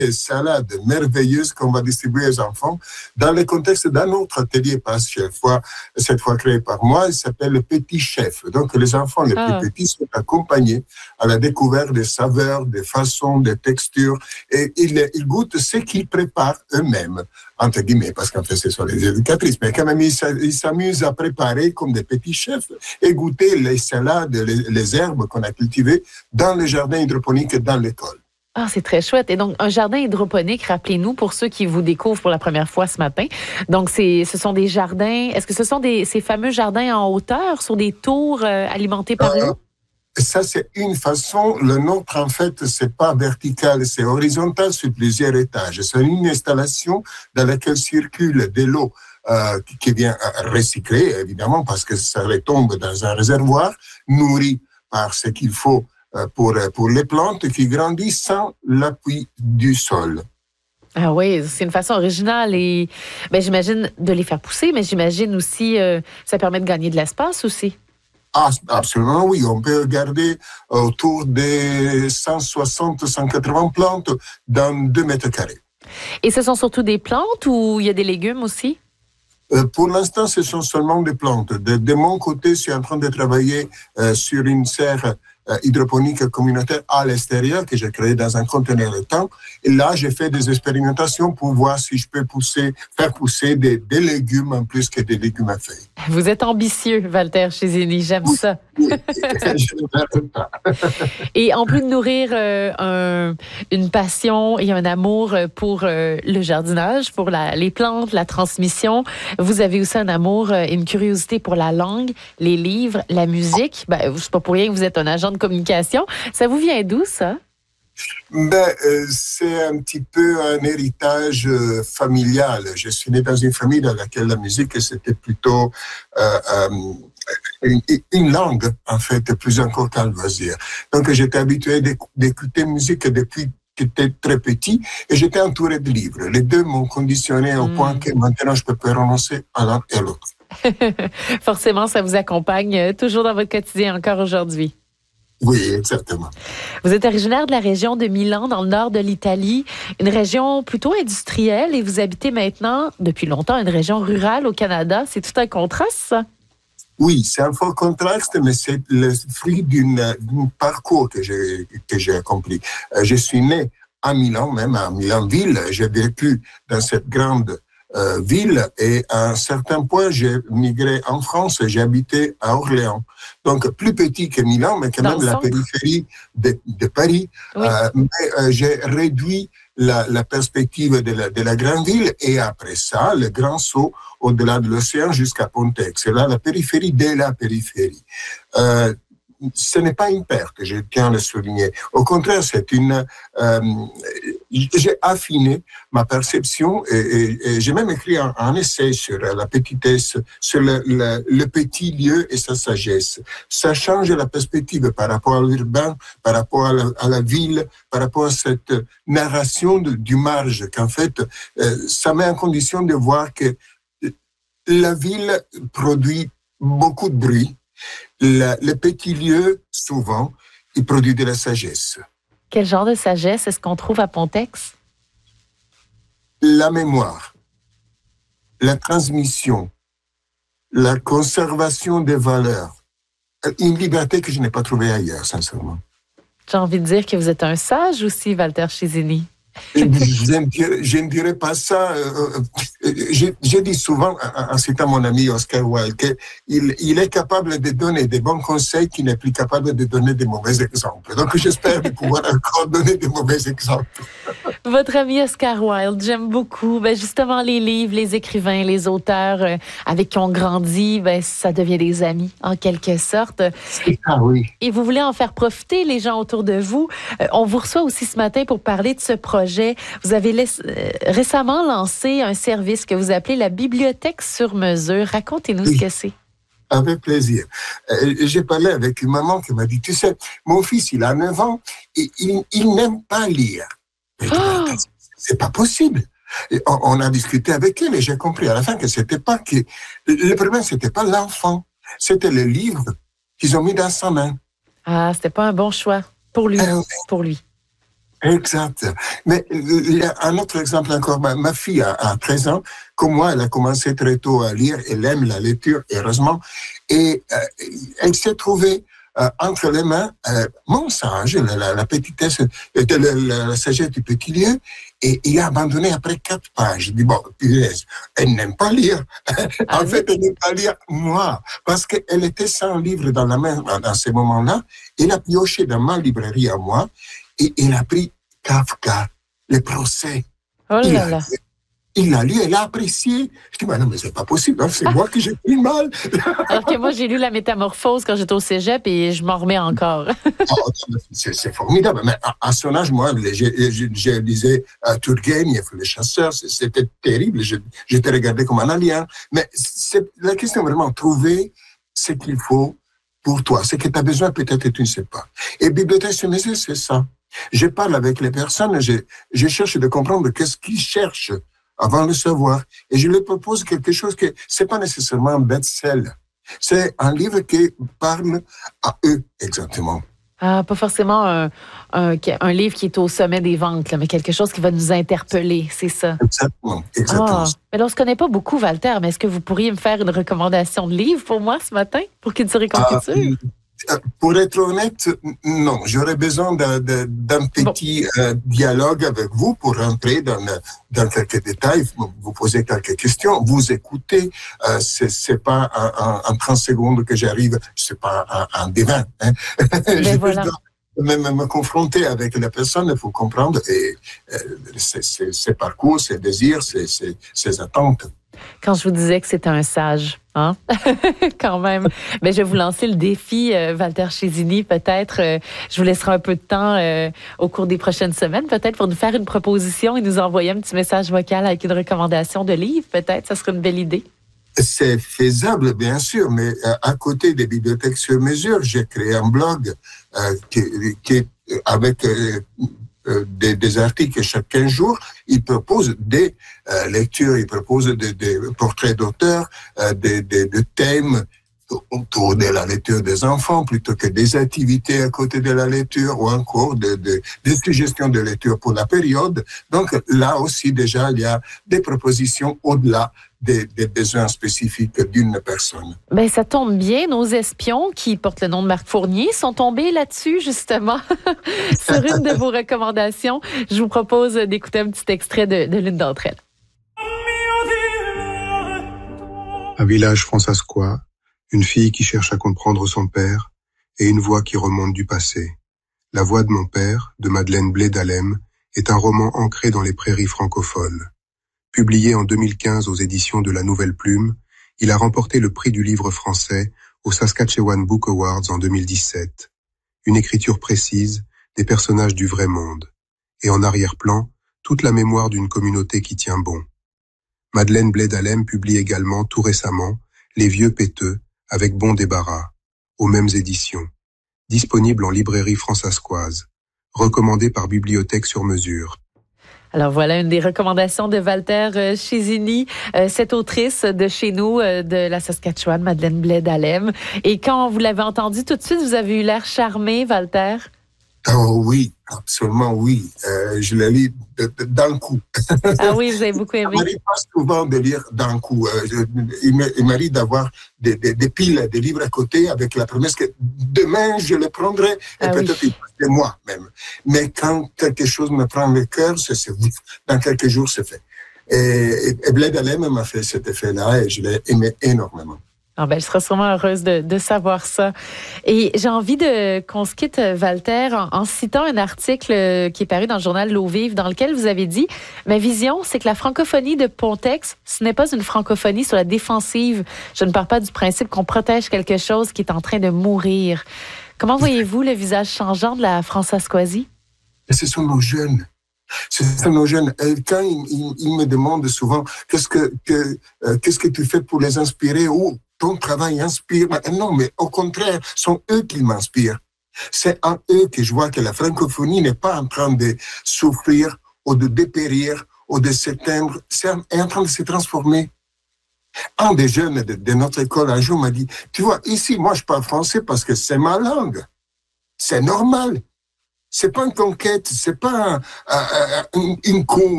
des salades merveilleuses qu'on va distribuer aux enfants dans le contexte d'un autre atelier, pas cette fois créé par moi, il s'appelle le Petit Chef. Donc, les enfants les plus petits sont accompagnés à la découverte des saveurs, des façons, des textures, et ils goûtent ce qu'ils préparent eux-mêmes, entre guillemets, parce qu'en fait, ce sont les éducatrices, mais quand même, ils s'amusent à préparer comme des petits chefs et goûter les salades, les herbes qu'on a cultivées dans le jardin hydroponique dans l'école. Ah, c'est très chouette. Et donc, un jardin hydroponique, rappelez-nous, pour ceux qui vous découvrent pour la première fois ce matin. Donc, ce sont des jardins, est-ce que ce sont ces fameux jardins en hauteur, sur des tours alimentés par l'eau? Ça, c'est une façon. Le nôtre, en fait, c'est pas vertical, c'est horizontal sur plusieurs étages. C'est une installation dans laquelle circule de l'eau qui vient recycler, évidemment, parce que ça retombe dans un réservoir, nourri par ce qu'il faut pour les plantes qui grandissent sans l'appui du sol. Ah oui, c'est une façon originale et j'imagine de les faire pousser, mais j'imagine aussi ça permet de gagner de l'espace aussi. Ah, absolument, oui. On peut garder autour des 160-180 plantes dans 2 mètres carrés. Et ce sont surtout des plantes ou il y a des légumes aussi? Pour l'instant, ce sont seulement des plantes. De mon côté, je suis en train de travailler sur une serre hydroponique communautaire à l'extérieur que j'ai créée dans un conteneur de temps. Et là, j'ai fait des expérimentations pour voir si je peux faire pousser des légumes en plus que des légumes à feuilles. Vous êtes ambitieux, Walter Chiesini, j'aime ça. Oui, je ne m'arrête pas. Et en plus de nourrir une passion et un amour pour le jardinage, pour les plantes, la transmission, vous avez aussi un amour et une curiosité pour la langue, les livres, la musique. C'est pas pour rien que vous êtes un agent de communication. Ça vous vient d'où, ça? C'est un petit peu un héritage familial. Je suis né dans une famille dans laquelle la musique, c'était plutôt une langue, en fait, plus encore qu'un loisir. Donc, j'étais habitué d'écouter musique depuis que j'étais très petit et j'étais entouré de livres. Les deux m'ont conditionné au point que maintenant, je peux pas renoncer à l'un et à l'autre. Forcément, ça vous accompagne toujours dans votre quotidien encore aujourd'hui. Oui, exactement. Vous êtes originaire de la région de Milan, dans le nord de l'Italie, une région plutôt industrielle, et vous habitez maintenant, depuis longtemps, une région rurale au Canada. C'est tout un contraste, ça? Oui, c'est un fort contraste, mais c'est le fruit d'un parcours que j'ai accompli. Je suis né à Milan, même à Milan-Ville. J'ai vécu dans cette grande ville et à un certain point, j'ai migré en France et j'ai habité à Orléans. Donc, plus petit que Milan, mais quand même la périphérie de Paris. Oui. Mais j'ai réduit la perspective de la grande ville et après ça, le grand saut au-delà de l'océan jusqu'à Pontex. C'est là la périphérie de la périphérie. Ce n'est pas une perte, je tiens à le souligner. Au contraire, j'ai affiné ma perception et j'ai même écrit un essai sur la petitesse, sur le petit lieu et sa sagesse. Ça change la perspective par rapport à l'urbain, par rapport à la ville, par rapport à cette narration du marge qu'en fait, ça met en condition de voir que la ville produit beaucoup de bruit. Le petit lieu, souvent, il produit de la sagesse. Quel genre de sagesse est-ce qu'on trouve à Pontex? La mémoire, la transmission, la conservation des valeurs. Une liberté que je n'ai pas trouvée ailleurs, sincèrement. J'ai envie de dire que vous êtes un sage aussi, Walter Chiesini. Je ne dirais pas ça. Je dis souvent, en citant mon ami Oscar Wilde, qu'il est capable de donner des bons conseils, qu'il n'est plus capable de donner des mauvais exemples. Donc, j'espère de pouvoir encore donner des mauvais exemples. Votre ami Oscar Wilde, j'aime beaucoup. Justement, les livres, les écrivains, les auteurs avec qui on grandit, ça devient des amis, en quelque sorte. Ah oui. Et vous voulez en faire profiter les gens autour de vous. On vous reçoit aussi ce matin pour parler de ce projet. Vous avez récemment lancé un service que vous appelez la bibliothèque sur mesure. Racontez-nous ce que c'est. Avec plaisir. J'ai parlé avec une maman qui m'a dit, tu sais, mon fils, il a 9 ans et il n'aime pas lire. Oh! C'est pas possible. Et on a discuté avec elle et j'ai compris à la fin que c'était pas que le problème, c'était pas l'enfant, c'était le livre qu'ils ont mis dans sa main. Ah, c'était pas un bon choix pour lui. Pour lui. Exact. Mais il y a un autre exemple encore. Ma fille a 13 ans. Comme moi, elle a commencé très tôt à lire. Elle aime la lecture, heureusement. Et elle s'est trouvée entre les mains mon sage, la petitesse, la sagesse du petit lieu. Et il a abandonné après 4 pages. Je dis, bon, elle n'aime pas lire. En fait, elle n'aime pas lire moi. Parce qu'elle était sans livre dans la main dans ces moments-là. Elle a pioché dans ma librairie à moi. Et il a pris Kafka, le procès. Oh là là. Il l'a lu, elle a apprécié. Je dis, non, mais c'est pas possible, hein, c'est moi qui j'ai pris mal. Alors que moi, j'ai lu La Métamorphose quand j'étais au cégep et je m'en remets encore. C'est formidable. Mais à son âge, moi, je lisais Turgenev, Les Chasseurs, c'était terrible. J'étais regardé comme un alien. Mais la question vraiment, trouver ce qu'il faut pour toi, ce que tu as besoin peut-être et tu ne sais pas. Et Bibliothèque sur mesure, c'est ça. Je parle avec les personnes, je cherche de comprendre qu'est-ce qu'ils cherchent avant de savoir. Et je leur propose quelque chose que c'est pas nécessairement un best-seller. C'est un livre qui parle à eux, exactement. Ah, pas forcément un livre qui est au sommet des ventes, là, mais quelque chose qui va nous interpeller, c'est ça. Exactement. Ah, mais là, on se connaît pas beaucoup, Walter, mais est-ce que vous pourriez me faire une recommandation de livre pour moi ce matin, pour Culture et Confiture? Pour être honnête, non. J'aurais besoin d'un petit dialogue avec vous pour rentrer dans quelques détails, vous poser quelques questions, vous écouter. C'est pas en 30 secondes que j'arrive, c'est pas un divin. Hein. Je voilà. Même me confronter avec la personne, il faut comprendre et ses parcours, ses désirs, ses attentes. Quand je vous disais que c'était un sage, hein? Quand même. Mais je vais vous lancer le défi, Walter Chiesini, peut-être. Je vous laisserai un peu de temps au cours des prochaines semaines, peut-être, pour nous faire une proposition et nous envoyer un petit message vocal avec une recommandation de livre, peut-être. Ça serait une belle idée. C'est faisable, bien sûr, mais à côté des bibliothèques sur mesure, j'ai créé un blog qui avec des articles chaque 15 jours. Il propose des lectures, il propose des portraits d'auteurs, des thèmes autour de la lecture des enfants, plutôt que des activités à côté de la lecture, ou encore des suggestions de lecture pour la période. Donc là aussi, déjà, il y a des propositions au-delà des besoins spécifiques d'une personne. Ben, ça tombe bien. Nos espions, qui portent le nom de Marc Fournier, sont tombés là-dessus, justement, sur une de vos recommandations. Je vous propose d'écouter un petit extrait de l'une d'entre elles. Un village francescois, une fille qui cherche à comprendre son père et une voix qui remonte du passé. La voix de mon père, de Madeleine Blé d'Alem, est un roman ancré dans les prairies francophones. Publié en 2015 aux éditions de La Nouvelle Plume, il a remporté le prix du livre français au Saskatchewan Book Awards en 2017. Une écriture précise, des personnages du vrai monde. Et en arrière-plan, toute la mémoire d'une communauté qui tient bon. Madeleine Blé d'Alem publie également tout récemment Les Vieux Péteux, avec bon débarras, aux mêmes éditions, disponible en librairie francescoise, recommandé par Bibliothèque sur mesure. Alors voilà une des recommandations de Walter Chiesini, cette autrice de chez nous, de la Saskatchewan, Madeleine Blé d'Alem. Et quand vous l'avez entendu tout de suite, vous avez eu l'air charmé, Walter? Oh oui, absolument oui. Je l'ai lu d'un coup. Ah oui, vous avez beaucoup aimé. Il m'arrive pas souvent de lire d'un coup. Il m'arrive d'avoir des piles de livres à côté avec la promesse que demain je les prendrai et peut-être c'est moi même. Mais quand quelque chose me prend le cœur, c'est dans quelques jours c'est fait. Et Blé d'Alem m'a fait cet effet-là et je l'ai aimé énormément. Ah ben, je serais sûrement heureuse de savoir ça. Et j'ai envie qu'on se quitte, Walter, en citant un article qui est paru dans le journal L'Eau Vive, dans lequel vous avez dit « Ma vision, c'est que la francophonie de Pontex, ce n'est pas une francophonie sur la défensive. Je ne pars pas du principe qu'on protège quelque chose qui est en train de mourir. » Comment voyez-vous le visage changeant de la Francescoisie? Ce sont nos jeunes. Ce sont nos jeunes. Et quand ils me demandent souvent qu'est-ce que tu fais pour les inspirer ou ton travail inspire. Non, mais au contraire, ce sont eux qui m'inspirent. C'est en eux que je vois que la francophonie n'est pas en train de souffrir ou de dépérir ou de s'éteindre. C'est en train de se transformer. Un des jeunes de notre école un jour m'a dit, tu vois, ici, moi, je parle français parce que c'est ma langue. C'est normal. C'est pas une conquête, c'est pas une cause.